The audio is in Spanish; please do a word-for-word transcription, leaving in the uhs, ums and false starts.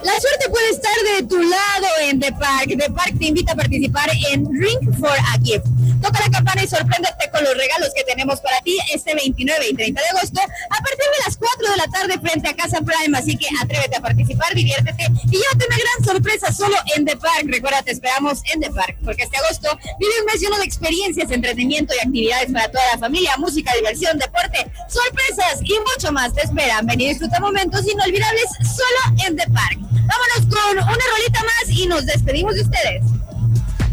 La suerte puede estar de tu lado en The Park. The Park te invita a participar en Ring for a Gift. Toca la campana y sorpréndete con los regalos que tenemos para ti este veintinueve y treinta de agosto a partir de las cuatro de la tarde frente a Casa Prime. Así que atrévete a participar, diviértete y llévate una gran sorpresa solo en The Park. Recuerda, te esperamos en The Park porque este agosto vive un mes lleno de experiencias, entretenimiento y actividades para toda la familia, música, diversión, deporte, sorpresas y mucho más te esperan. Ven y disfruta momentos inolvidables solo en The Park. Vámonos con una rolita más y nos despedimos de ustedes.